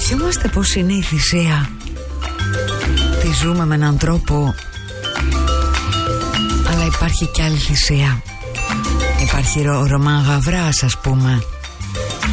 Σκεφτόμαστε πως είναι η θυσία. Τη ζούμε με έναν τρόπο, αλλά υπάρχει κι άλλη θυσία. Υπάρχει ο Ρωμάν Γαβράς, ας πούμε,